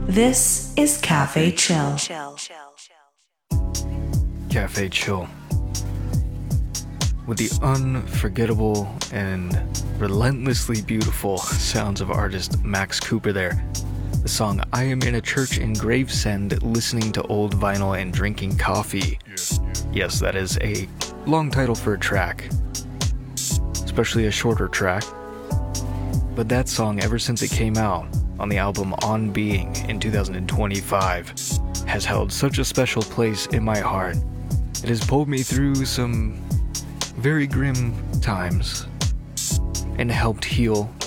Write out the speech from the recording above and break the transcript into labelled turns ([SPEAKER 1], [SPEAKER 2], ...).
[SPEAKER 1] This is Cafe Chill.
[SPEAKER 2] Cafe Chill. With the unforgettable and relentlessly beautiful sounds of artist Max Cooper there. The song I Am in a Church in Gravesend Listening to Old Vinyl and Drinking Coffee. Yes, that is a long title for a track. Especially a shorter track. But that song, ever since it came out on the album On Being in 2025, has held such a special place in my heart. It has pulled me through some very grim times and helped heal